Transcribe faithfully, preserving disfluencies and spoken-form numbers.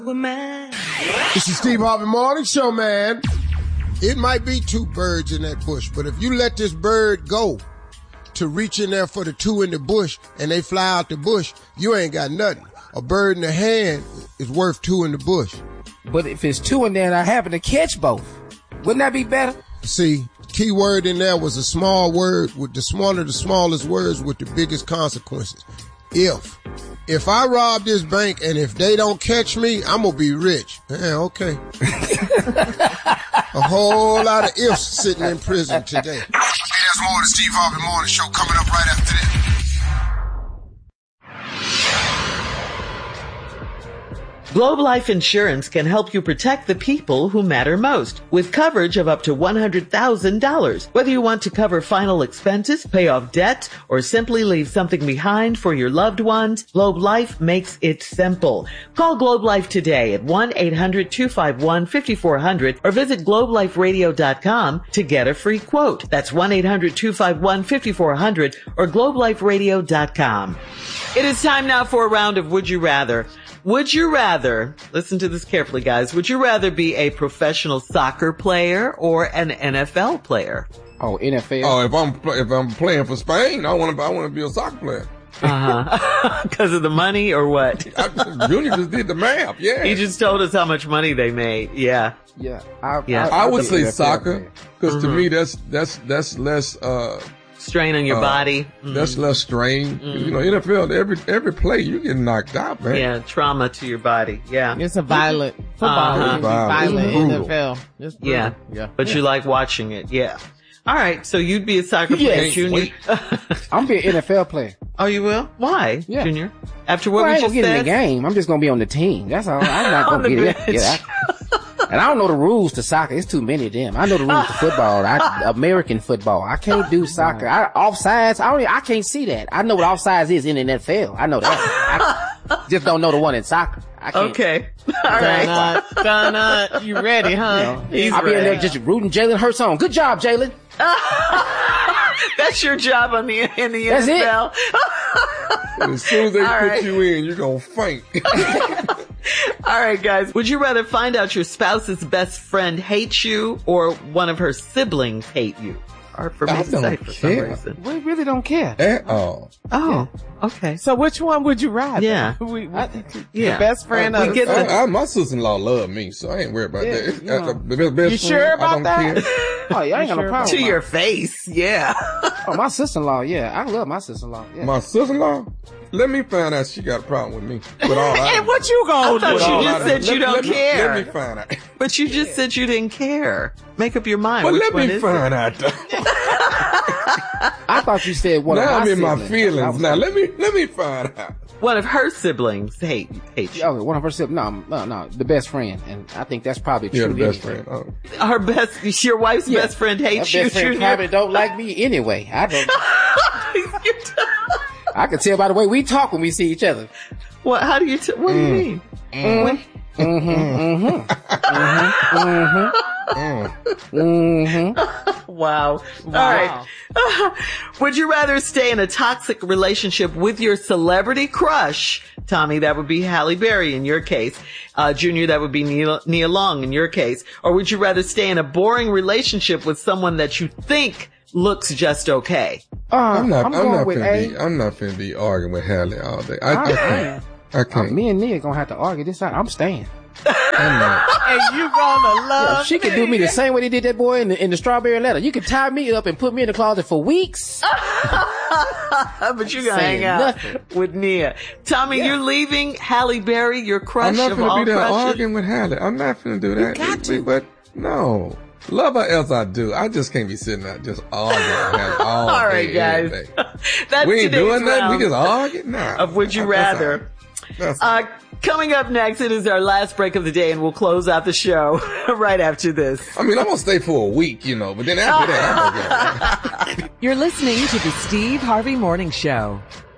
This is Steve Harvey Morning Show, man. It might be two birds in that bush, but if you let this bird go to reach in there for the two in the bush and they fly out the bush, you ain't got nothing. A bird in the hand is worth two in the bush. But if it's two in there and I happen to catch both, wouldn't that be better? See, key word in there was a small word with the smaller, the smallest words with the biggest consequences. If. If I rob this bank and if they don't catch me, I'm going to be rich. Yeah, okay. A whole lot of ifs sitting in prison today. Hey, there's more of the Steve Harvey Morning Show coming up right after this. Globe Life Insurance can help you protect the people who matter most with coverage of up to one hundred thousand dollars. Whether you want to cover final expenses, pay off debt, or simply leave something behind for your loved ones, Globe Life makes it simple. Call Globe Life today at one eight hundred two five one five four zero zero or visit globe life radio dot com to get a free quote. That's one eight hundred two five one five four zero zero or globe life radio dot com. It is time now for a round of Would You Rather. Would you rather, listen to this carefully, guys, would you rather be a professional soccer player or an N F L player? Oh, N F L? Oh, if I'm if I'm playing for Spain, I want to I want to be a soccer player. Uh-huh. Because of the money or what? I, Junior just did the math, yeah. He just told us how much money they made, yeah. Yeah. I, yeah. I, I would say soccer, because mm-hmm. to me that's that's that's less... Uh, strain on your uh, body. Mm-hmm. That's less strain. Mm-hmm. You know, N F L, every every play you get knocked out, man. Yeah, trauma to your body. Yeah. It's a violent football. Uh-huh. It's violent it's N F L. It's yeah. yeah. But yeah. you like watching it. Yeah. All right. So you'd be a soccer player, yes. Junior. I'm be an N F L player. Oh, you will? Why, yeah. Junior? After what well, we I ain't just gonna get said? in the game. I'm just gonna be on the team. That's all. I'm not gonna get it. Yeah, I, and I don't know the rules to soccer. It's too many of them. I know the rules to football. I, American football. I can't do soccer. I, offsides. I don't. I can't see that. I know what offsides is in the N F L. I know that. I just don't know the one in soccer. I can't. Okay. All right. Donna, Donna, you ready, huh? You know, I'll be in there just rooting Jalen Hurts on. Good job, Jalen. That's your job on the in the That's N F L. As soon as they All put right. you in, you're gonna faint. All right, guys. Would you rather find out your spouse's best friend hates you or one of her siblings hate you? Hard for me I to don't say for some care. reason. We really don't care. At all. Oh, okay. So which one would you rather? Yeah. We, we, I, Yeah. The best friend We of get the the- I, I, my sister-in-law love me, so I ain't worried about Yeah, that. you know. Uh, the best, best You friend, sure about I don't that? care. Oh, yeah, I ain't got no Sure. problem. to with your my- face. Yeah. Oh, my sister-in-law. Yeah, I love my sister-in-law. Yeah. My sister-in-law, let me find out she got a problem with me. With all I And what you gonna I thought do? you all just I said do. you Let- don't let me- care. Let me find out. But you just said you didn't care. Make up your mind. Well, Which let one me is find it? out, though. I thought you said one of Now my I'm in my siblings. I feelings. was Now, like, let me let me find out. One of her siblings hate hate you. Okay, one of her siblings. No, no, no, the best friend, and I think that's probably true. Yeah, the best anyway. friend. Oh. Her best, your wife's Yeah. best friend My hates best you. friend Junior. probably don't like me anyway. I don't. I can tell by the way we talk when we see each other. What? How do you? T- what do you Mm. mean? Mm-hmm. Mm-hmm. Mm-hmm. Mm-hmm. Wow. Wow. All right. Would you rather stay in a toxic relationship with your celebrity crush? Tommy, that would be Halle Berry in your case. Uh, Junior, that would be Nia, Nia Long in your case. Or would you rather stay in a boring relationship with someone that you think looks just okay? Uh, I'm not. I'm I'm, going not with finna A. be. I'm not finna be arguing with Halle all day. I, I, I can't. am. I Uh, can't. me and Nia gonna have to argue this out. I'm staying. I'm not. And you gonna love If she could do me the same way they did that boy in the, in the strawberry letter. You could tie me up and put me in the closet for weeks. But you're gonna Saying hang out nothing. with Nia. Tommy, Yeah. you're leaving Halle Berry, your crush I'm not of finna all be there crushes? arguing with Halle. I'm not finna do that. got to. But no. Love her as I do. I just can't be sitting there just arguing with Halle all, All right, day, guys. every day. That's We ain't today's doing nothing. round We just arguing now. of Would You That's Rather. all. That's Uh, coming up next, it is our last break of the day, and we'll close out the show right after this. I mean, I'm gonna stay for a week, you know, but then after that, I'm gonna go. You're listening to the Steve Harvey Morning Show.